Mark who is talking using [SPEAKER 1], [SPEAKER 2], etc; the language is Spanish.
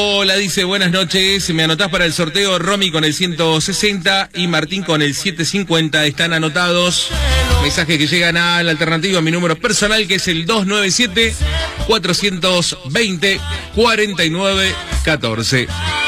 [SPEAKER 1] Hola, dice, buenas noches, me anotás para el sorteo. Romy con el 160 y Martín con el 750, están anotados. Mensajes que llegan a la alternativa a mi número personal, que es el 297-420-4914.